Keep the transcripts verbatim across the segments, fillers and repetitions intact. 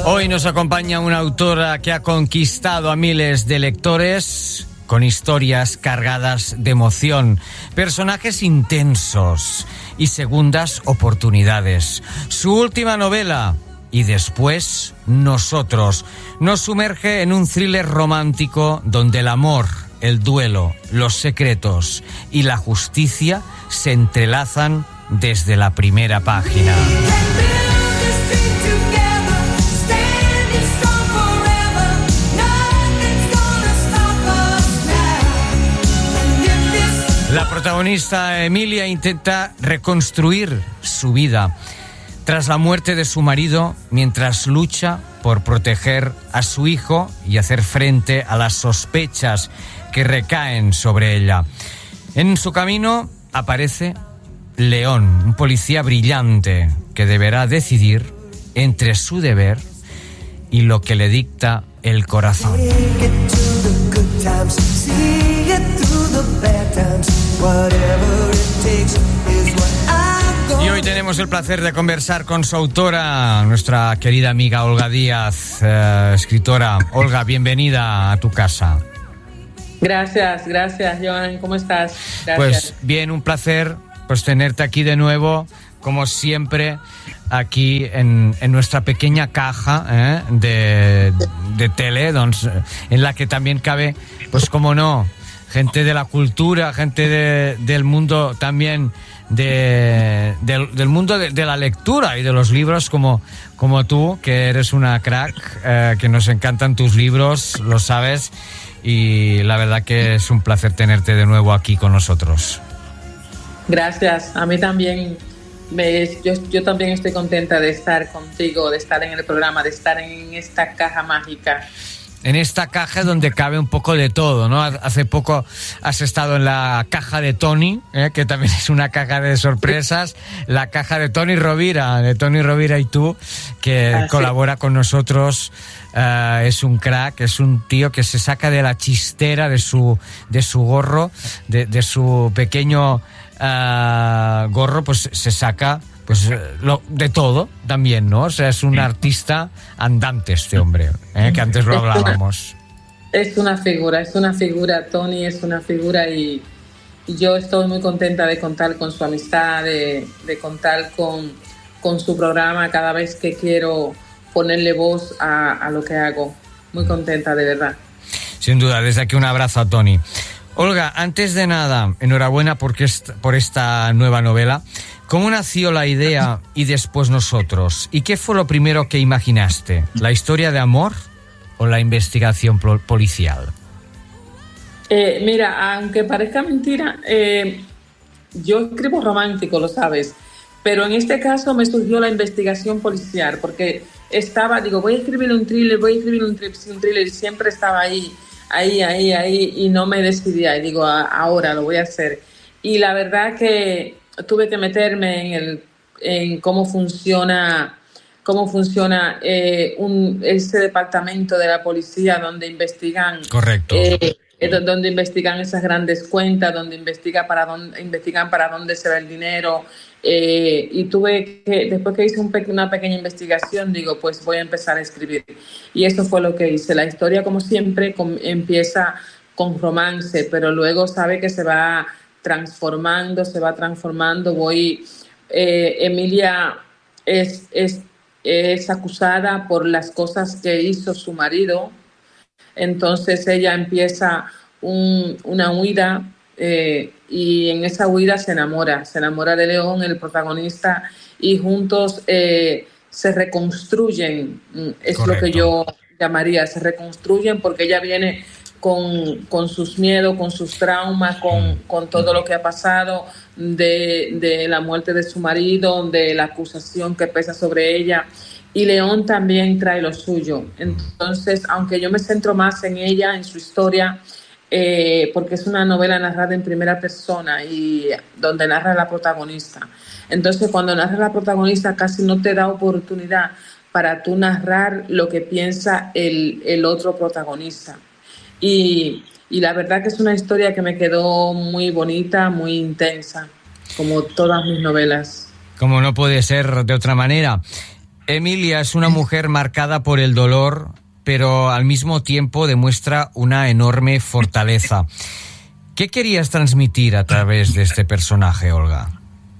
Hoy nos acompaña una autora que ha conquistado a miles de lectores con historias cargadas de emoción, personajes intensos y segundas oportunidades. Su última novela, Y después nosotros, nos sumerge en un thriller romántico donde el amor, el duelo, los secretos y la justicia se entrelazan desde la primera página. La protagonista Emilia intenta reconstruir su vida tras la muerte de su marido, mientras lucha por proteger a su hijo y hacer frente a las sospechas que recaen sobre ella. En su camino aparece León, un policía brillante que deberá decidir entre su deber y lo que le dicta el corazón. Y hoy tenemos el placer de conversar con su autora, nuestra querida amiga Olga Díaz, eh, escritora. Olga, bienvenida a tu casa. Gracias, gracias, Joan. ¿Cómo estás? Gracias. Pues bien, un placer pues tenerte aquí de nuevo, como siempre, aquí en, en nuestra pequeña caja eh, de, de tele, doncs, en la que también cabe, pues como no, gente de la cultura, gente de, del mundo también, de, del, del mundo de, de la lectura y de los libros, como, como tú, que eres una crack, eh, que nos encantan tus libros, lo sabes, y la verdad que es un placer tenerte de nuevo aquí con nosotros. Gracias, a mí también. Me, yo, yo también estoy contenta de estar contigo, de estar en el programa, de estar en esta caja mágica. En esta caja donde cabe un poco de todo, ¿no? Hace poco has estado en la caja de Tony, ¿eh? Que también es una caja de sorpresas, la caja de Tony Rovira, de Tony Rovira y tú, que ah, colabora sí. con nosotros. Uh, es un crack, es un tío que se saca de la chistera de su, de su gorro, de, de su pequeño uh, gorro, pues se saca pues lo, de todo también, ¿no? O sea, es un artista andante este hombre, ¿eh? Que antes lo hablábamos. Es una figura, es una figura, Tony es una figura y yo estoy muy contenta de contar con su amistad, de, de contar con, con su programa cada vez que quiero ponerle voz a, a lo que hago. Muy contenta, de verdad. Sin duda, desde aquí un abrazo a Tony. Olga, antes de nada, enhorabuena porque est- por esta nueva novela. ¿Cómo nació la idea Y después nosotros? ¿Y qué fue lo primero que imaginaste? ¿La historia de amor o la investigación pol- policial? Eh, mira, aunque parezca mentira, eh, yo escribo romántico, lo sabes, pero en este caso me surgió la investigación policial, porque estaba, digo, voy a escribir un thriller, voy a escribir un, tri- un thriller, y siempre estaba ahí, ahí, ahí, ahí, y no me decidía, y digo, a- ahora lo voy a hacer. Y la verdad que tuve que meterme en el en cómo funciona cómo funciona eh, un ese departamento de la policía donde investigan correcto eh, donde investigan esas grandes cuentas, donde investiga para dónde investigan para dónde se va el dinero, eh, y tuve que, después que hice un pe- una pequeña investigación, digo, pues voy a empezar a escribir, y eso fue lo que hice. La historia, como siempre, com- empieza con romance, pero luego sabe que se va transformando, se va transformando. Voy, eh, Emilia es, es, es acusada por las cosas que hizo su marido, entonces ella empieza un, una huida, eh, y en esa huida se enamora, se enamora de León, el protagonista, y juntos eh, se reconstruyen, es Correcto. Lo que yo llamaría, se reconstruyen porque ella viene Con, con sus miedos, con sus traumas, con, con todo lo que ha pasado, de, de la muerte de su marido, de la acusación que pesa sobre ella. Y León también trae lo suyo. Entonces, aunque yo me centro más en ella, en su historia, eh, porque es una novela narrada en primera persona y donde narra la protagonista. Entonces, cuando narra la protagonista, casi no te da oportunidad para tú narrar lo que piensa el, el otro protagonista. Y, y la verdad que es una historia que me quedó muy bonita, muy intensa, como todas mis novelas. Como no puede ser de otra manera. Emilia es una mujer marcada por el dolor, pero al mismo tiempo demuestra una enorme fortaleza. ¿Qué querías transmitir a través de este personaje, Olga?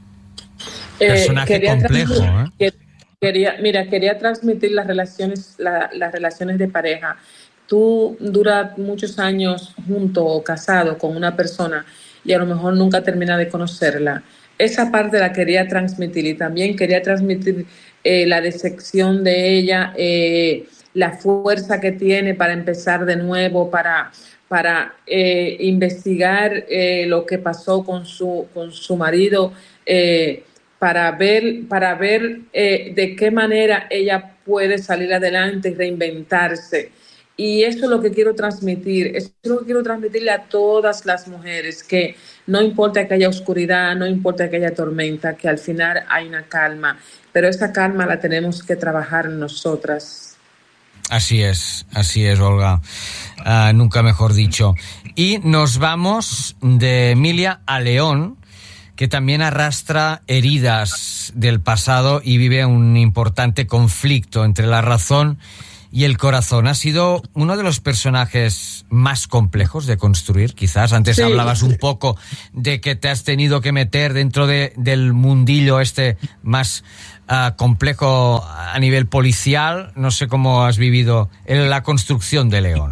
Eh, Personaje complejo, ¿eh? Quería, mira, quería transmitir las relaciones, la, las relaciones de pareja. Tú duras muchos años junto o casado con una persona y a lo mejor nunca termina de conocerla. Esa parte la quería transmitir y también quería transmitir eh, la decepción de ella, eh, la fuerza que tiene para empezar de nuevo, para, para eh, investigar eh, lo que pasó con su, con su marido, eh, para ver, para ver eh, de qué manera ella puede salir adelante y reinventarse. Y eso es lo que quiero transmitir, eso es lo que quiero transmitirle a todas las mujeres, que no importa que haya oscuridad, no importa que haya tormenta, que al final hay una calma, pero esa calma la tenemos que trabajar nosotras. Así es, así es, Olga, uh, nunca mejor dicho. Y nos vamos de Emilia a León, que también arrastra heridas del pasado y vive un importante conflicto entre la razón y el corazón. Ha sido uno de los personajes más complejos de construir, quizás. Antes sí. Hablabas un poco de que te has tenido que meter dentro de, del mundillo este más uh, complejo a nivel policial. No sé cómo has vivido la construcción de León.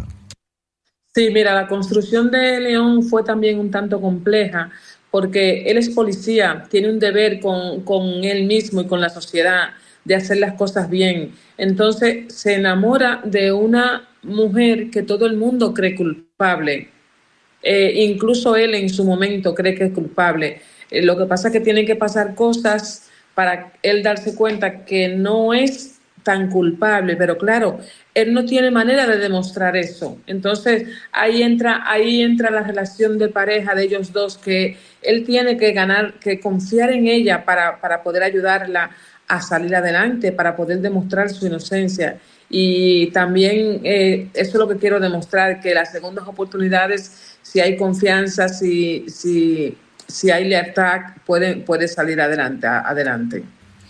Sí, mira, la construcción de León fue también un tanto compleja, porque él es policía, tiene un deber con, con él mismo y con la sociedad de hacer las cosas bien. Entonces se enamora de una mujer que todo el mundo cree culpable. Eh, incluso él en su momento cree que es culpable. Eh, lo que pasa es que tienen que pasar cosas para él darse cuenta que no es tan culpable, pero claro, él no tiene manera de demostrar eso. Entonces ahí entra, ahí entra la relación de pareja de ellos dos, que él tiene que ganar, que confiar en ella para, para poder ayudarla a salir adelante, para poder demostrar su inocencia. Y también eh, eso es lo que quiero demostrar, que las segundas oportunidades, si hay confianza, si, si, si hay lealtad, puede, puede salir adelante, adelante.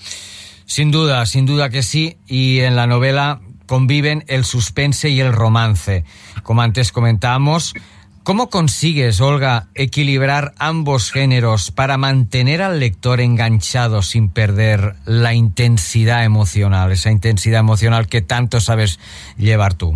Sin duda, sin duda que sí, y en la novela conviven el suspense y el romance. Como antes comentábamos, ¿cómo consigues, Olga, equilibrar ambos géneros para mantener al lector enganchado sin perder la intensidad emocional, esa intensidad emocional que tanto sabes llevar tú?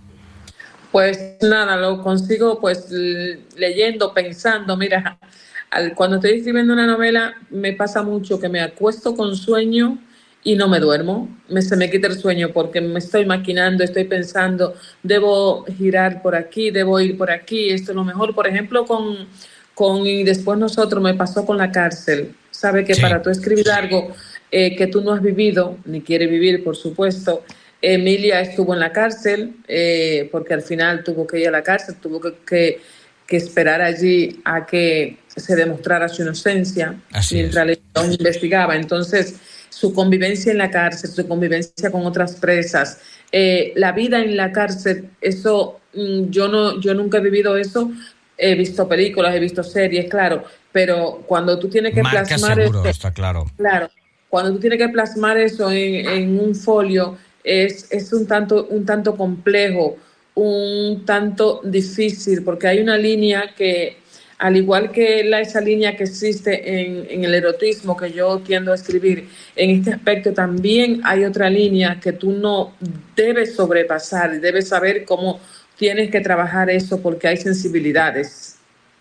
Pues nada, lo consigo pues leyendo, pensando. Mira, al, cuando estoy escribiendo una novela me pasa mucho que me acuesto con sueño y no me duermo, me, se me quita el sueño porque me estoy maquinando, estoy pensando, debo girar por aquí, debo ir por aquí, esto es lo mejor. Por ejemplo, con, con y después nosotros me pasó con la cárcel. Sabe que sí. Para tú escribir algo eh, que tú no has vivido, ni quieres vivir, por supuesto. Emilia estuvo en la cárcel eh, porque al final tuvo que ir a la cárcel, tuvo que, que, que esperar allí a que se demostrara su inocencia. Así mientras es. Le investigaba. Entonces, su convivencia en la cárcel, su convivencia con otras presas, eh, la vida en la cárcel, eso yo no, yo nunca he vivido eso. He visto películas, he visto series, claro, pero cuando tú tienes que Marca plasmar seguro, eso, está claro. Claro, cuando tú tienes que plasmar eso en, en un folio, es, es un tanto, un tanto complejo, un tanto difícil, porque hay una línea que, al igual que la, esa línea que existe en, en el erotismo que yo tiendo a escribir, en este aspecto también hay otra línea que tú no debes sobrepasar, debes saber cómo tienes que trabajar eso porque hay sensibilidades.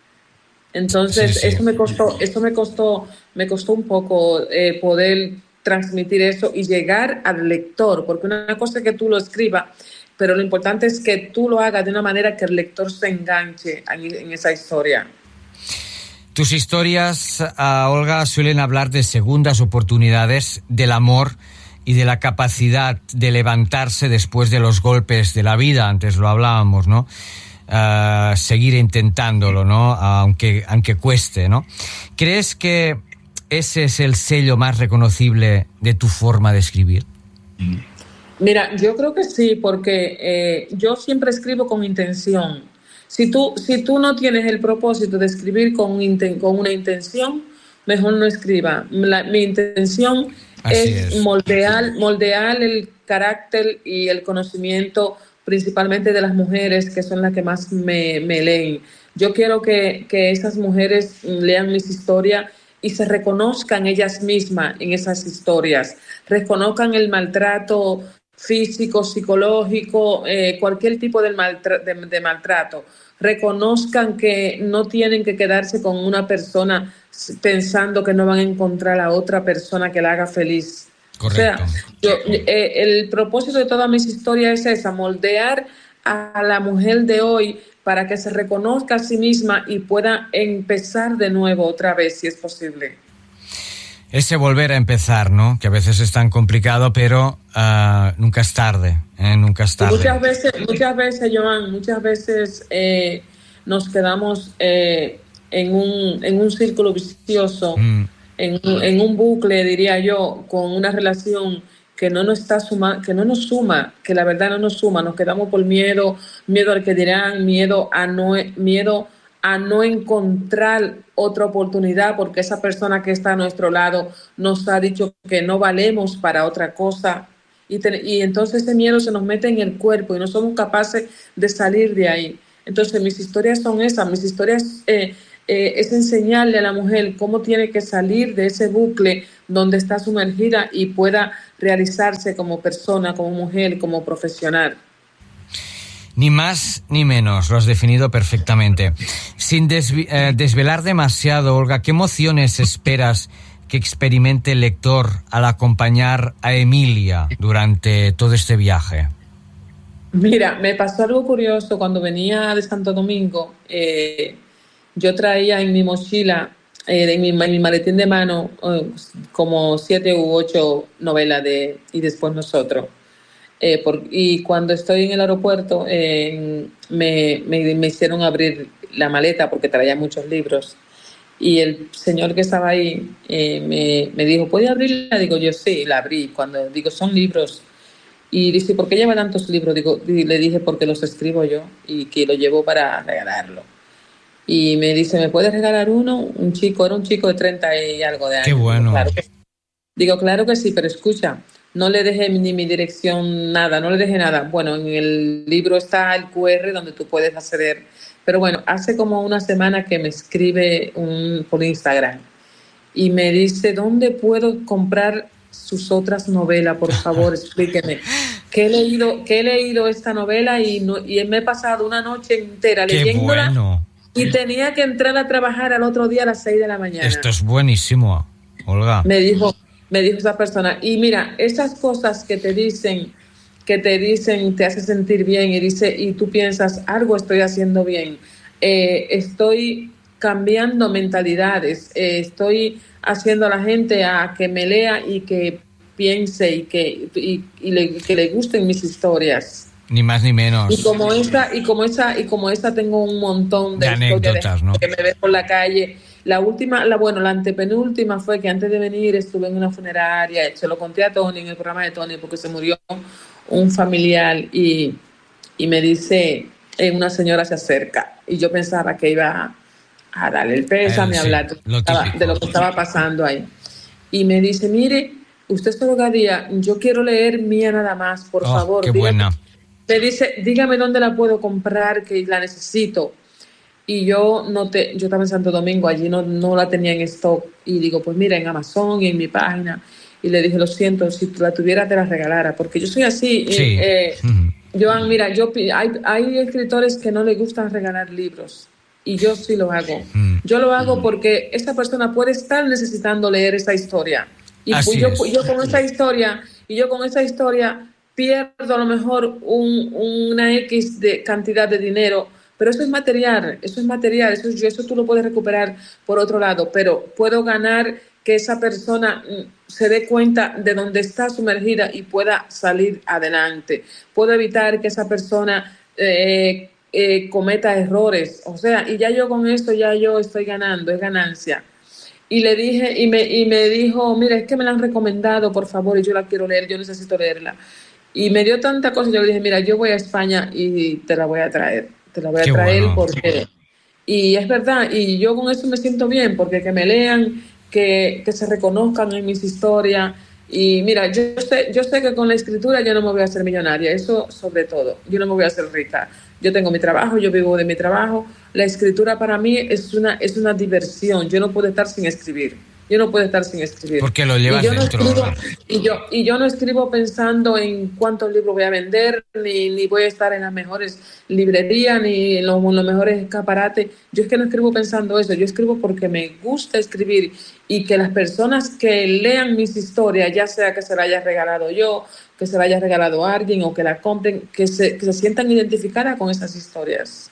Entonces, sí, sí. eso me costó, eso me costó, me costó un poco eh, poder transmitir eso y llegar al lector, porque una cosa es que tú lo escribas, pero lo importante es que tú lo hagas de una manera que el lector se enganche en, en esa historia. Tus historias, uh, Olga, suelen hablar de segundas oportunidades, del amor y de la capacidad de levantarse después de los golpes de la vida. Antes lo hablábamos, ¿no? Uh, seguir intentándolo, ¿no? Aunque, aunque cueste, ¿no? ¿Crees que ese es el sello más reconocible de tu forma de escribir? Mira, yo creo que sí, porque eh, yo siempre escribo con intención. Si tú, si tú no tienes el propósito de escribir con, inten, con una intención, mejor no escriba. La, mi intención es, es moldear, moldear el carácter y el conocimiento principalmente de las mujeres, que son las que más me, me leen. Yo quiero que, que esas mujeres lean mis historias y se reconozcan ellas mismas en esas historias, reconozcan el maltrato físico, psicológico, eh, cualquier tipo de, maltra- de, de maltrato, reconozcan que no tienen que quedarse con una persona pensando que no van a encontrar a otra persona que la haga feliz. Correcto. O sea, yo, eh, el propósito de todas mis historias es esa, moldear a la mujer de hoy para que se reconozca a sí misma y pueda empezar de nuevo otra vez, si es posible. Ese volver a empezar, ¿no? Que a veces es tan complicado, pero uh, nunca es tarde, ¿eh? Nunca es tarde. Muchas veces, muchas veces, Joan, muchas veces eh, nos quedamos eh, en un en un círculo vicioso, mm. en, en un bucle, diría yo, con una relación que no nos está suma, que no nos suma, que la verdad no nos suma. Nos quedamos por miedo, miedo al que dirán, miedo a no, miedo a no encontrar otra oportunidad porque esa persona que está a nuestro lado nos ha dicho que no valemos para otra cosa y, te, y entonces ese miedo se nos mete en el cuerpo y no somos capaces de salir de ahí. Entonces mis historias son esas, mis historias eh, eh, es enseñarle a la mujer cómo tiene que salir de ese bucle donde está sumergida y pueda realizarse como persona, como mujer, como profesional. Ni más ni menos, lo has definido perfectamente. Sin desvi- eh, desvelar demasiado, Olga, ¿qué emociones esperas que experimente el lector al acompañar a Emilia durante todo este viaje? Mira, me pasó algo curioso cuando venía de Santo Domingo. Eh, yo traía en mi mochila, eh, en, mi, en mi maletín de mano, eh, como siete u ocho novelas de Y después nosotros. Eh, por, y cuando estoy en el aeropuerto eh, me, me, me hicieron abrir la maleta porque traía muchos libros y el señor que estaba ahí eh, me, me dijo, ¿puede abrirla? Digo yo, sí, la abrí. Cuando digo, son libros. Y dice, ¿por qué lleva tantos libros? Digo, y le dije, porque los escribo yo y que lo llevo para regalarlo. Y me dice, ¿me puedes regalar uno? Un chico, era un chico de treinta y algo de años. Qué bueno. Digo, claro que, digo, claro que sí, pero escucha, no le dejé ni mi dirección, nada, no le dejé nada. Bueno, en el libro está el cu erre donde tú puedes acceder. Pero bueno, hace como una semana que me escribe un, por Instagram y me dice, ¿dónde puedo comprar sus otras novelas? Por favor, explíqueme. Que he leído, que he leído esta novela y, no, y me he pasado una noche entera Qué leyéndola. Bueno. Y tenía que entrar a trabajar al otro día a las seis de la mañana. Esto es buenísimo, Olga. Me dijo, me dijo esa persona. Y mira, esas cosas que te dicen, que te dicen, te hace sentir bien y dice, y tú piensas, algo estoy haciendo bien. Eh, estoy cambiando mentalidades. Eh, estoy haciendo a la gente a que me lea y que piense y que, y, y le, que le gusten mis historias. Ni más ni menos. Y como esta, y como esa, y como esta tengo un montón de, de anécdotas, de ¿no? Que me ve por la calle. La última, la bueno, la antepenúltima fue que antes de venir estuve en una funeraria, se lo conté a Tony en el programa de Tony porque se murió un familiar y, y me dice, eh, una señora se acerca y yo pensaba que iba a, a darle el pésame, a hablar de lo, estaba, de lo que estaba pasando ahí. Y me dice, mire, usted solo Gadía, yo quiero leer Mía nada más, por oh, favor. Qué dígame. buena. Le dice, dígame dónde la puedo comprar, que la necesito. Y yo no te, yo estaba en Santo Domingo, allí no, no la tenía en stock. Y digo, pues mira, en Amazon y en mi página. Y le dije, lo siento, si la tuviera te la regalara, porque yo soy así. Sí. Eh, uh-huh. Joan, mira, yo hay, hay escritores que no les gustan regalar libros. Y yo sí lo hago. Uh-huh. Yo lo hago porque esa persona puede estar necesitando leer esa historia. Y pues yo, yo con esa historia, y yo con esa historia pierdo a lo mejor un, una X de cantidad de dinero, pero eso es material, eso es material, eso, eso tú lo puedes recuperar por otro lado, pero puedo ganar que esa persona se dé cuenta de dónde está sumergida y pueda salir adelante. Puedo evitar que esa persona eh, eh, cometa errores, o sea, y ya yo con eso ya yo estoy ganando, es ganancia. Y le dije, y me, y me dijo, mira, es que me la han recomendado, por favor, y yo la quiero leer, yo necesito leerla. Y me dio tanta cosa, yo le dije, mira, yo voy a España y te la voy a traer, te la voy a Qué traer bueno. porque... Y es verdad, y yo con eso me siento bien, porque que me lean, que, que se reconozcan en mis historias, Y mira, yo sé, yo sé que con la escritura yo no me voy a hacer millonaria, eso sobre todo, yo no me voy a hacer rica. Yo tengo mi trabajo, yo vivo de mi trabajo. La escritura para mí es una, es una diversión, yo no puedo estar sin escribir. Yo no puedo estar sin escribir. Porque lo llevas y yo dentro. No escribo, y, yo, y yo no escribo pensando en cuántos libros voy a vender, ni, ni voy a estar en las mejores librerías, ni en los, en los mejores escaparates. Yo es que no escribo pensando eso. Yo escribo porque me gusta escribir y que las personas que lean mis historias, ya sea que se la haya regalado yo, que se la haya regalado a alguien o que la compren, que se, que se sientan identificadas con esas historias.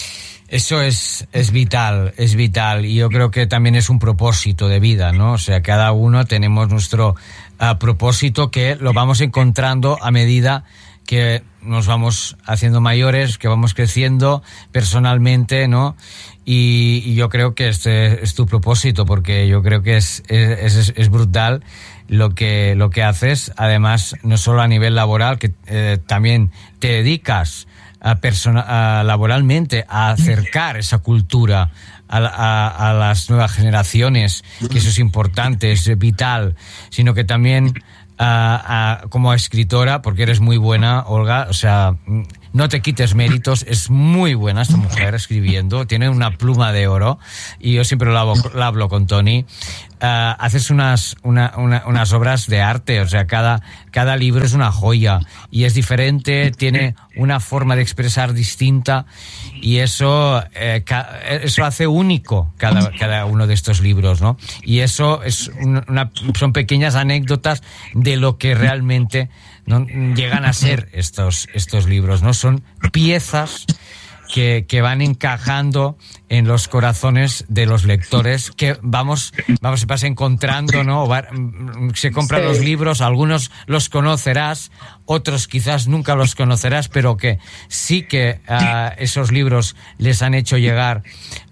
Eso es, es vital, es vital, y yo creo que también es un propósito de vida, ¿no? O sea, cada uno tenemos nuestro uh, propósito que lo vamos encontrando a medida que nos vamos haciendo mayores, que vamos creciendo personalmente, ¿no? Y, y yo creo que este es tu propósito, porque yo creo que es, es, es, es brutal lo que, lo que haces, además, no solo a nivel laboral, que eh, también te dedicas A persona, a, laboralmente a acercar esa cultura a, a, a las nuevas generaciones, que eso es importante, es vital, sino que también a, a, como escritora, porque eres muy buena, Olga, o sea, no te quites méritos, es muy buena esta mujer escribiendo, tiene una pluma de oro, y yo siempre lo hablo, lo hablo con Tony. Uh, haces unas, una, una, unas obras de arte, o sea, cada, cada libro es una joya y es diferente, tiene una forma de expresar distinta, y eso, eh, ca, eso hace único cada, cada uno de estos libros, ¿no? Y eso es una, una, son pequeñas anécdotas de lo que realmente no llegan a ser estos, estos libros, ¿no? Son piezas que, que van encajando en los corazones de los lectores, que vamos, vamos vas encontrando, ¿no? Va, se compran sí. los libros, algunos los conocerás, otros quizás nunca los conocerás, pero que sí que uh, esos libros les han hecho llegar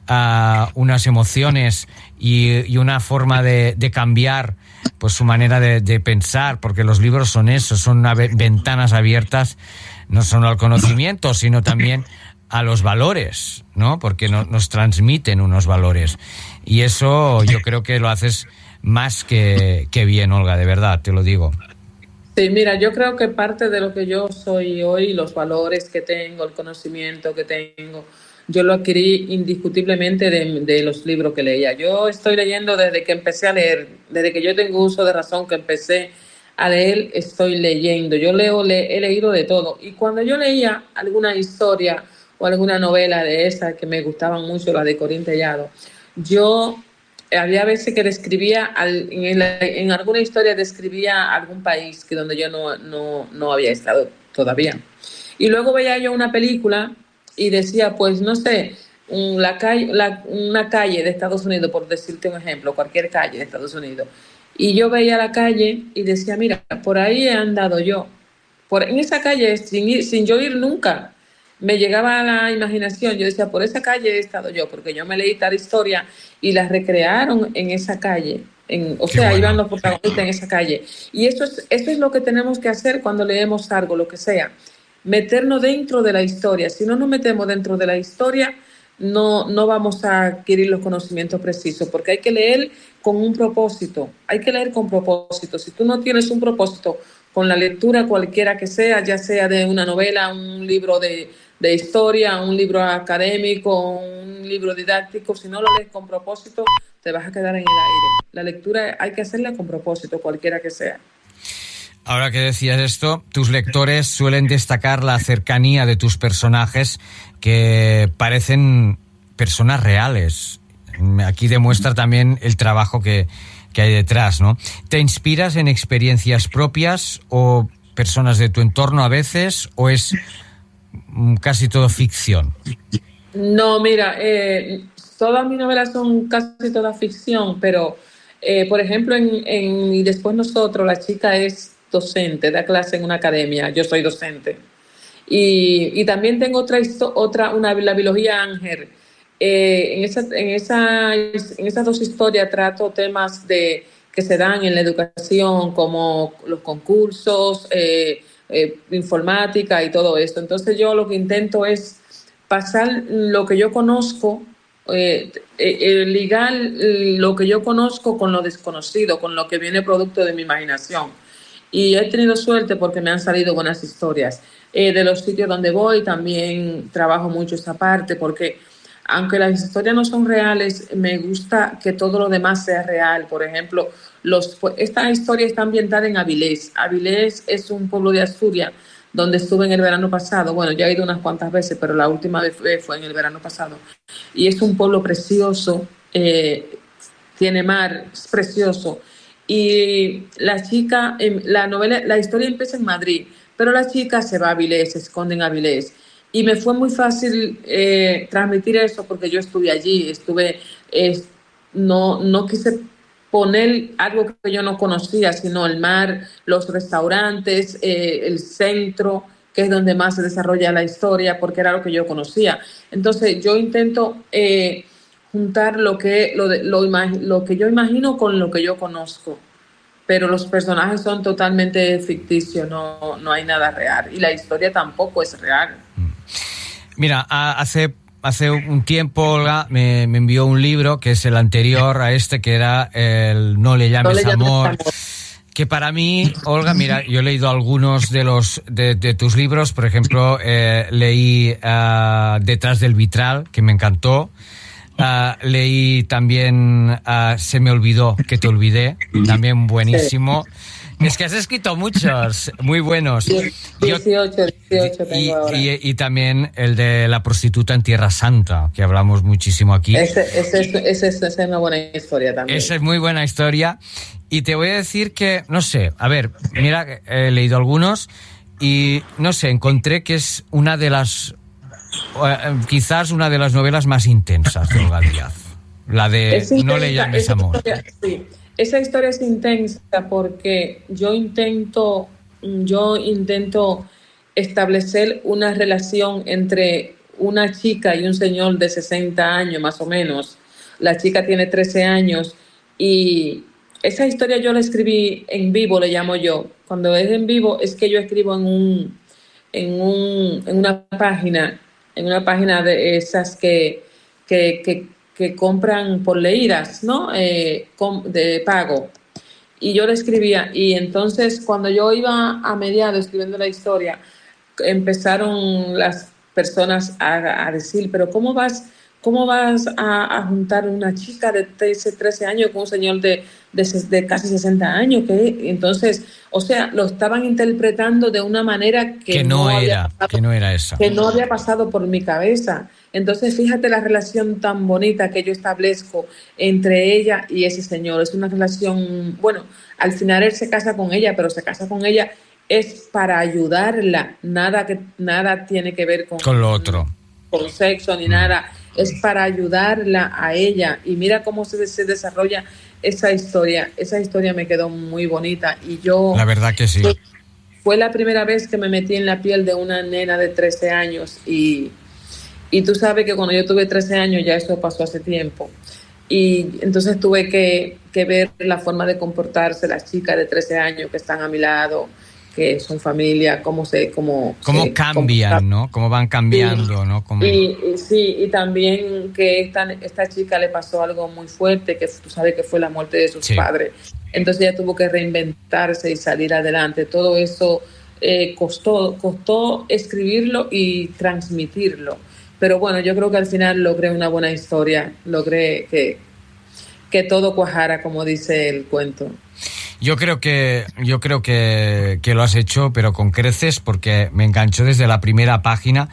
a uh, unas emociones y, y una forma de, de cambiar pues su manera de, de pensar, porque los libros son eso, son una, ventanas abiertas, no solo al conocimiento, sino también a los valores, ¿no? Porque no, nos transmiten unos valores. Y eso yo creo que lo haces más que, que bien, Olga, de verdad, te lo digo. Sí, mira, yo creo que parte de lo que yo soy hoy, los valores que tengo, el conocimiento que tengo, yo lo adquirí indiscutiblemente de, de los libros que leía. Yo estoy leyendo desde que empecé a leer, desde que yo tengo uso de razón, que empecé a leer, estoy leyendo. Yo leo, le, he leído de todo. Y cuando yo leía alguna historia o alguna novela de esas que me gustaban mucho, la de Corín Tellado, yo había veces que describía, al, en, la, en alguna historia describía algún país que donde yo no, no, no había estado todavía. Y luego veía yo una película y decía, pues no sé, la calle, la, una calle de Estados Unidos, por decirte un ejemplo, cualquier calle de Estados Unidos, y yo veía la calle y decía, mira, por ahí he andado yo, por, en esa calle, sin, ir, sin yo ir nunca, me llegaba a la imaginación, yo decía, por esa calle he estado yo, porque yo me leí tal historia y la recrearon en esa calle, en, o Qué sea, bueno. Iban los protagonistas en esa calle. Y eso es, eso es lo que tenemos que hacer cuando leemos algo, lo que sea, meternos dentro de la historia. Si no nos metemos dentro de la historia, no, no vamos a adquirir los conocimientos precisos, porque hay que leer con un propósito, hay que leer con propósito. Si tú no tienes un propósito con la lectura cualquiera que sea, ya sea de una novela, un libro de, de historia, un libro académico, un libro didáctico, si no lo lees con propósito, te vas a quedar en el aire. La lectura hay que hacerla con propósito, cualquiera que sea. Ahora que decías esto, tus lectores suelen destacar la cercanía de tus personajes, que parecen personas reales. Aquí demuestra también el trabajo que, que hay detrás, ¿no? ¿Te inspiras en experiencias propias o personas de tu entorno a veces, o es casi todo ficción? No, mira, eh, todas mis novelas son casi toda ficción, pero, eh, por ejemplo, en, en Y después nosotros, la chica es docente, da clase en una academia, yo soy docente. Y, y también tengo otra, otra una, la biología Ángel. Eh, en, esa, en, esa, en esas dos historias trato temas de, que se dan en la educación, como los concursos, eh, eh, informática y todo esto. Entonces yo lo que intento es pasar lo que yo conozco eh, eh, ligar lo que yo conozco con lo desconocido, con lo que viene producto de mi imaginación. Y he tenido suerte porque me han salido buenas historias. Eh, de los sitios donde voy también trabajo mucho esa parte porque aunque las historias no son reales, me gusta que todo lo demás sea real. Por ejemplo, los, esta historia está ambientada en Avilés. Avilés es un pueblo de Asturias donde estuve en el verano pasado. Bueno, ya he ido unas cuantas veces, pero la última vez fue, fue en el verano pasado. Y es un pueblo precioso, eh, tiene mar, es precioso. Y la chica, la novela, la historia empieza en Madrid, pero la chica se va a Avilés, se esconde en Avilés. Y me fue muy fácil eh, transmitir eso porque yo estuve allí, estuve, eh, no, no quise poner algo que yo no conocía, sino el mar, los restaurantes, eh, el centro, que es donde más se desarrolla la historia, porque era lo que yo conocía. Entonces yo intento eh, juntar lo que, lo, de, lo, lo que yo imagino con lo que yo conozco, pero los personajes son totalmente ficticios, no, no hay nada real, y la historia tampoco es real. Mira, hace, hace un tiempo Olga me, me envió un libro que es el anterior a este, que era el No le llames, no le llames amor, amor, que para mí, Olga, mira, yo he leído algunos de los de, de tus libros, por ejemplo, eh, leí uh, Detrás del vitral, que me encantó. Uh, leí también uh, Se me olvidó que te olvidé, también buenísimo. Es que has escrito muchos, muy buenos. dieciocho, dieciocho tengo y, ahora. Y, y también el de La prostituta en Tierra Santa, que hablamos muchísimo aquí. Ese, ese, ese, ese es una buena historia también. Esa es muy buena historia. Y te voy a decir que, no sé, a ver, mira, he leído algunos y, no sé, encontré que es una de las, quizás una de las novelas más intensas de Olga Díaz. La de es intensa, No le llames amor. Historia, sí. Esa historia es intensa porque yo intento, yo intento establecer una relación entre una chica y un señor de sesenta años más o menos. La chica tiene trece años y esa historia yo la escribí en vivo, le llamo yo. Cuando es en vivo es que yo escribo en un, en un, en una página, en una página de esas que, que, que que compran por leídas, ¿no? Eh, de pago. Y yo le escribía, y entonces cuando yo iba a mediado escribiendo la historia, empezaron las personas a, a decir, pero ¿cómo vas, cómo vas a, a juntar una chica de trece años con un señor de, de, de casi sesenta años? ¿Qué? Entonces, o sea, lo estaban interpretando de una manera que, que no, no era, pasado, que no era esa. Que no había pasado por mi cabeza. Entonces, fíjate la relación tan bonita que yo establezco entre ella y ese señor. Es una relación, bueno, al final él se casa con ella, pero se casa con ella es para ayudarla. Nada que nada tiene que ver con, con lo otro. Con sexo ni mm. nada. Es para ayudarla a ella. Y mira cómo se, se desarrolla esa historia. Esa historia me quedó muy bonita. Y yo... La verdad que sí. Fue, fue la primera vez que me metí en la piel de una nena de trece años y... Y tú sabes que cuando yo tuve trece años ya eso pasó hace tiempo. Y entonces tuve que, que ver la forma de comportarse las chicas de trece años que están a mi lado, que son familia, cómo se... Cómo, cómo se, cambian, cómo, ¿no? Cómo van cambiando, sí, ¿no? Cómo... Y, y, sí, y también que esta, esta chica le pasó algo muy fuerte, que tú sabes que fue la muerte de sus sí. padres. Entonces ella tuvo que reinventarse y salir adelante. Todo eso eh, costó, costó escribirlo y transmitirlo. Pero bueno, yo creo que al final logré una buena historia, logré que, que todo cuajara, como dice el cuento. Yo creo que yo creo que, que lo has hecho, pero con creces, porque me enganchó desde la primera página.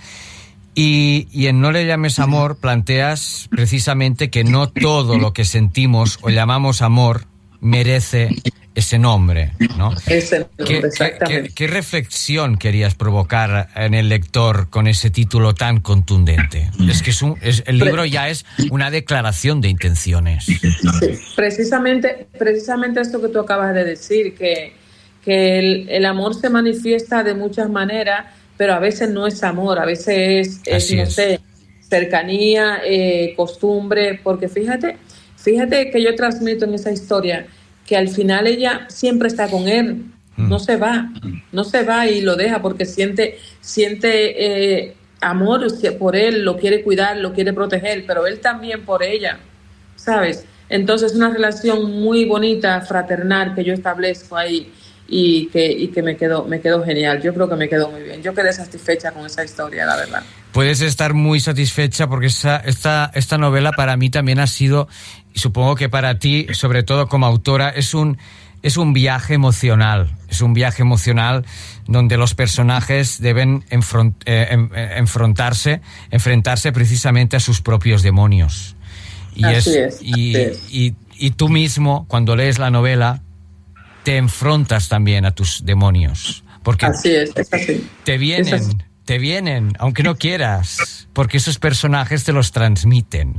Y, y en No le llames amor planteas precisamente que no todo lo que sentimos o llamamos amor merece ese nombre, ¿no? Ese nombre, ¿Qué, exactamente. ¿qué, qué reflexión querías provocar en el lector con ese título tan contundente? Es que es un, es, el libro ya es una declaración de intenciones. Sí, precisamente, precisamente esto que tú acabas de decir, que, que el, el amor se manifiesta de muchas maneras, pero a veces no es amor, a veces es, es no es. sé, cercanía, eh, costumbre, porque fíjate, fíjate que yo transmito en esa historia que al final ella siempre está con él, no se va, no se va y lo deja porque siente, siente eh, amor por él, lo quiere cuidar, lo quiere proteger, pero él también por ella, ¿sabes? Entonces, una relación muy bonita, fraternal, que yo establezco ahí y que, y que me quedó, me quedó genial. Yo creo que me quedó muy bien. Yo quedé satisfecha con esa historia, la verdad. Puedes estar muy satisfecha porque esa, esta, esta novela para mí también ha sido, y supongo que para ti, sobre todo como autora, es un, es un viaje emocional. Es un viaje emocional donde los personajes deben enfront, eh, en, eh, enfrentarse, enfrentarse precisamente a sus propios demonios. Y, así es, es, y, así es. Y, y tú mismo, cuando lees la novela, te enfrentas también a tus demonios. Porque así es, es así. Te vienen, es así. te vienen, aunque no quieras, porque esos personajes te los transmiten.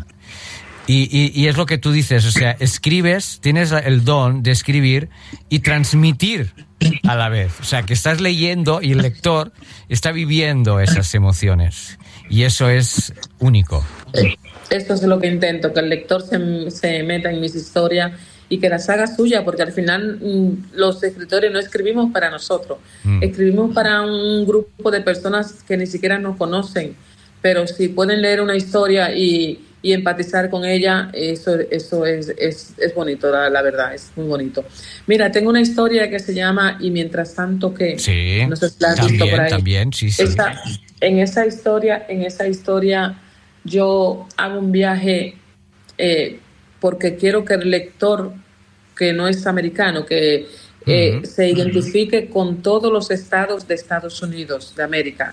Y, y, y es lo que tú dices, o sea, escribes, tienes el don de escribir y transmitir a la vez. O sea, que estás leyendo y el lector está viviendo esas emociones. Y eso es único. Esto es lo que intento, que el lector se, se meta en mis historias y que las haga suya, porque al final mmm, los escritores no escribimos para nosotros, mm. escribimos para un grupo de personas que ni siquiera nos conocen, pero si pueden leer una historia y, y empatizar con ella, eso, eso es, es, es bonito, la, la verdad, es muy bonito. Mira, tengo una historia que se llama Y mientras tanto que... Sí, no sé si la has también, visto por ahí. también, sí, sí. Esa, en esa historia, en esa historia yo hago un viaje eh, porque quiero que el lector que no es americano, que eh, uh-huh. se identifique con todos los estados de Estados Unidos, de América.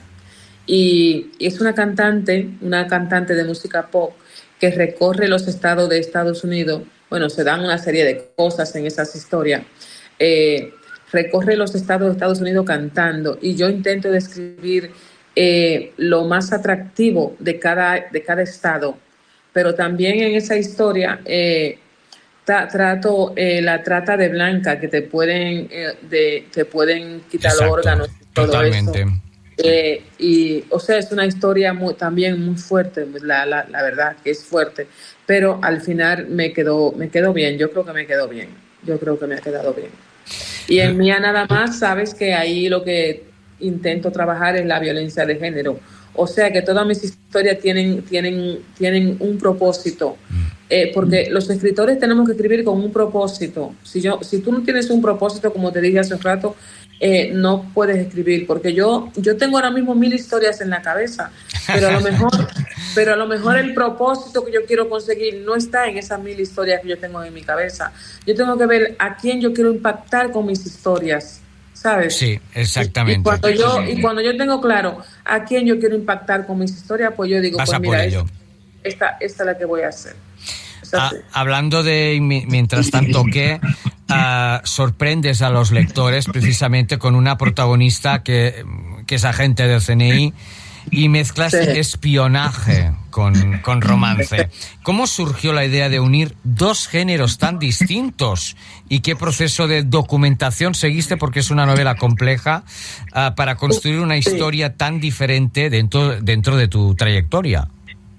Y, y es una cantante, una cantante de música pop que recorre los estados de Estados Unidos. Bueno, se dan una serie de cosas en esas historias. Eh, recorre los estados de Estados Unidos cantando y yo intento describir eh, lo más atractivo de cada, de cada estado. Pero también en esa historia eh, tra- trato eh, la trata de blanca, que te pueden, eh, de, te pueden quitar Exacto, los órganos y todo totalmente. eso. Eh, y, o sea, es una historia muy, también muy fuerte, la, la, la verdad que es fuerte, pero al final me quedó, me quedó bien, yo creo que me quedó bien, yo creo que me ha quedado bien. Y en Mía nada más, sabes que ahí lo que intento trabajar es la violencia de género, o sea que todas mis historias tienen, tienen, tienen un propósito, eh, porque los escritores tenemos que escribir con un propósito. Si, yo, si tú no tienes un propósito, como te dije hace un rato, Eh, no puedes escribir, porque yo yo tengo ahora mismo mil historias en la cabeza, pero a lo mejor pero a lo mejor el propósito que yo quiero conseguir no está en esas mil historias que yo tengo en mi cabeza. Yo tengo que ver a quién yo quiero impactar con mis historias, ¿sabes? Sí, exactamente. Y, y cuando yo y cuando yo tengo claro a quién yo quiero impactar con mis historias, pues yo digo, Vas pues a mira, por ello. Esta, esta es la que voy a hacer. Ah, hablando de mientras tanto que uh, sorprendes a los lectores precisamente con una protagonista que, que es agente del C N I y mezclas sí. espionaje con, con romance. ¿Cómo surgió la idea de unir dos géneros tan distintos y qué proceso de documentación seguiste, porque es una novela compleja, uh, para construir una historia tan diferente dentro, dentro de tu trayectoria?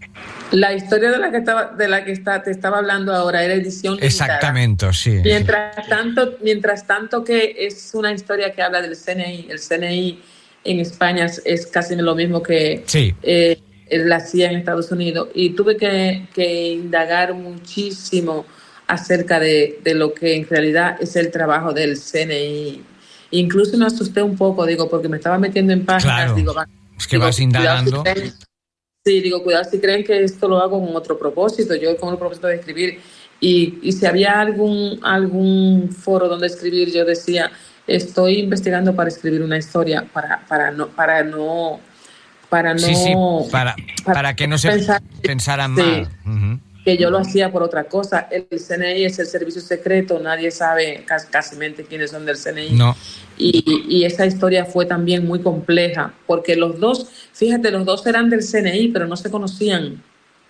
La historia de la que estaba, de la que está, te estaba hablando ahora era edición limitada. Exactamente, sí. Mientras tanto, mientras tanto que es una historia que habla del C N I. El C N I en España es, es casi lo mismo que sí. eh, la C I A en Estados Unidos. Y tuve que, que indagar muchísimo acerca de, de lo que en realidad es el trabajo del C N I. Incluso me asusté un poco, digo, porque me estaba metiendo en páginas. Claro. Digo, va, es que digo, vas indagando. Sí, digo, cuidado si creen que esto lo hago con otro propósito, yo con el propósito de escribir. Y, y si había algún, algún foro donde escribir, yo decía, estoy investigando para escribir una historia, para, para no, para no, para no, sí, sí, para, para, para que no se pensar, pensaran sí, mal. Uh-huh. Que yo lo hacía por otra cosa. El C N I es el servicio secreto, nadie sabe casi, casi quiénes son del C N I. No. Y, y esa historia fue también muy compleja, porque los dos, fíjate, los dos eran del C N I, pero no se conocían.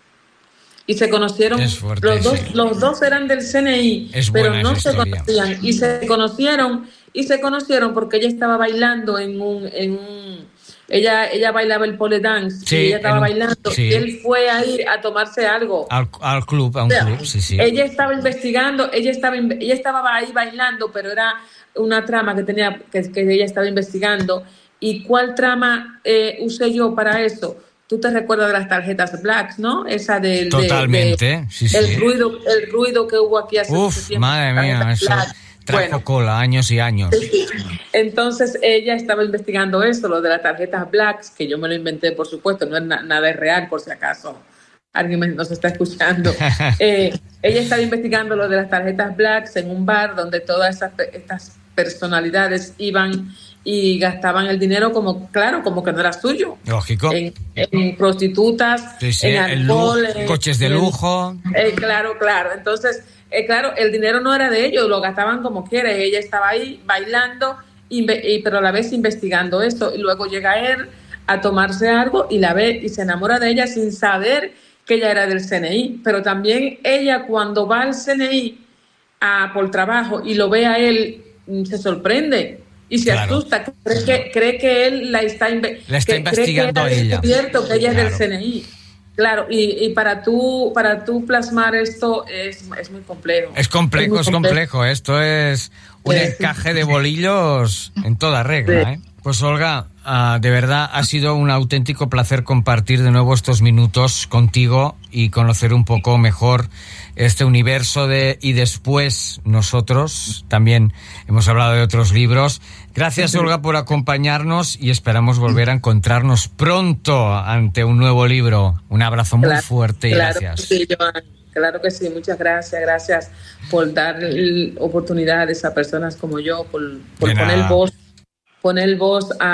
Y se conocieron, fuerte, los dos, sí. los dos eran del C N I, es pero no se historia. conocían. Y se conocieron, y se conocieron porque ella estaba bailando en un, en un ella, ella bailaba el pole dance, sí, y ella estaba un, bailando, sí. y él fue a ir a tomarse algo. Al, al club, a un o sea, club, sí, sí. Ella estaba investigando, ella estaba, ella estaba ahí bailando, pero era una trama que tenía, que, que ella estaba investigando. ¿Y cuál trama eh, usé yo para eso? tú te recuerdas de las tarjetas Blacks, ¿no? Esa del... Totalmente, de, de, sí, sí. El ruido, el ruido que hubo aquí hace Uf, mucho tiempo. madre mía, eso trajo bueno, cola, años y años. Sí. Entonces ella estaba investigando eso, lo de las tarjetas Blacks, que yo me lo inventé, por supuesto, no es na- nada real, por si acaso alguien me, nos está escuchando. eh, ella estaba investigando lo de las tarjetas Blacks en un bar donde todas esas, estas personalidades iban y gastaban el dinero como, claro, como que no era suyo. Lógico. En, en prostitutas, sí, sí, en alcohol, en coches de en, lujo. Eh, claro, claro. Entonces, eh, claro, el dinero no era de ellos, lo gastaban como quiera. Ella estaba ahí bailando, inve- y, pero a la vez investigando esto. Y luego llega él a tomarse algo y la ve y se enamora de ella sin saber que ella era del C N I. Pero también ella, cuando va al C N I a, por trabajo y lo ve a él, se sorprende y se claro. asusta. Cree que, cree que él la está, inve- la está que, investigando cree que a ella. descubierto que ella claro. es del C N I. Claro, y, y para tú para tú plasmar esto es, es muy complejo. Es complejo, es, es complejo. Esto es un sí, encaje sí. de bolillos en toda regla, sí. ¿eh? Pues Olga, uh, de verdad ha sido un auténtico placer compartir de nuevo estos minutos contigo y conocer un poco mejor este universo de y después nosotros. También hemos hablado de otros libros. Gracias, sí. Olga, por acompañarnos y esperamos volver a encontrarnos pronto ante un nuevo libro. Un abrazo muy claro, fuerte y claro gracias. Que sí, Joan. Claro que sí, muchas gracias. Gracias por dar oportunidades a personas como yo, por, por poner voz, poner voz a